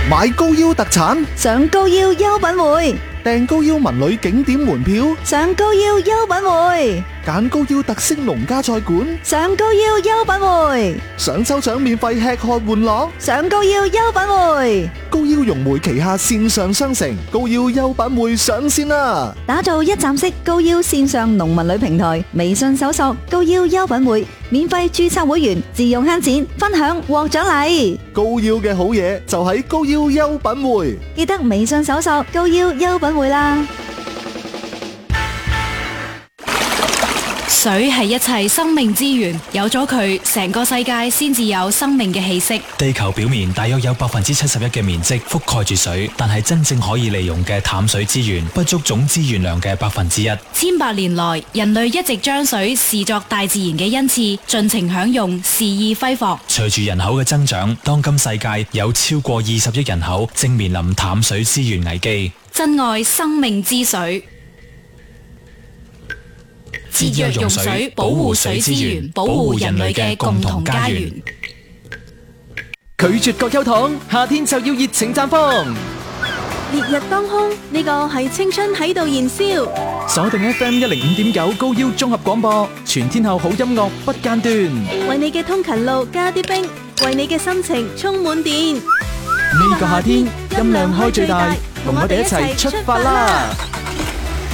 買高腰特產， 上高腰優品匯， 訂高腰文旅景點門票， 上高腰優品匯， 揀高腰特色農家菜館， 上高腰優品匯， 想抽獎免費吃喝玩樂， 上高腰優品匯。 高腰融匯旗下線上商城高腰優品匯上線啦！ 打造一站式高腰線上農民旅平台，微信搜索高腰優品匯，免費註冊會員，自用慳錢，分享獲獎勵。 高腰嘅好嘢就喺高腰優品匯， 記得微信搜索高腰優品匯啦。 水係一切生命資源，有咗佢，成個世界先至有生命嘅氣息。 地球表面大約有71%嘅面積覆蓋住水，但係真正可以利用嘅淡水資源不足總資源量嘅1%。 千百年來，人類一直將水視作大自然嘅恩賜，盡情享用，肆意揮霍。 隨住人口嘅增長，當今世界有超過20億人口正面臨淡水資源危機。 珍愛生命之水。節約用水，保護水資源，保護人類嘅共同家園。 拒絕葛優躺，夏天就要熱情綻放。 烈日當空，呢個係青春喺度燃燒。 鎖定 FM 105.9高腰綜合廣播，全天候好音樂不間斷。 為你嘅通勤路加啲冰，為你嘅心情充滿電。 呢個夏天音量開最大，同我哋一齊出發啦！